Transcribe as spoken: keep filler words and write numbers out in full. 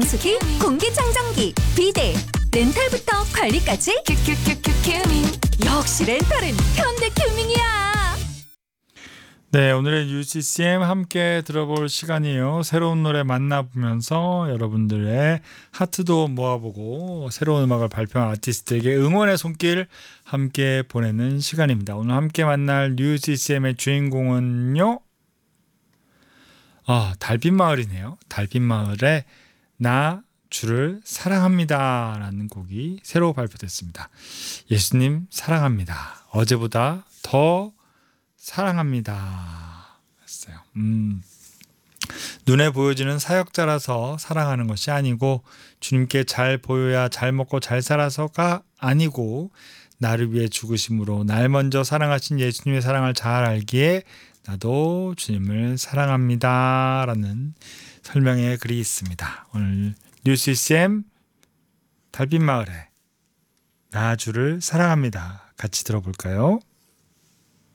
청소기, 공기청정기, 비데, 렌탈부터 관리까지 큐큐큐큐 큐밍. 역시 렌탈은 현대큐밍이야. 네, 오늘의 유씨씨엠 함께 들어볼 시간이에요. 새로운 노래 만나보면서 여러분들의 하트도 모아보고 새로운 음악을 발표한 아티스트에게 응원의 손길 함께 보내는 시간입니다. 오늘 함께 만날 유씨씨엠의 주인공은요, 아, 달빛마을이네요. 달빛마을의 나 주를 사랑합니다 라는 곡이 새로 발표됐습니다. 예수님 사랑합니다. 어제보다 더 사랑합니다 했어요. 음, 눈에 보여지는 사역자라서 사랑하는 것이 아니고, 주님께 잘 보여야 잘 먹고 잘 살아서가 아니고, 나를 위해 죽으심으로 날 먼저 사랑하신 예수님의 사랑을 잘 알기에 나도 주님을 사랑합니다 라는 설명의 글이 있습니다. 오늘 뉴씨씨엠 달빛마을에 나 주를 사랑합니다 같이 들어볼까요?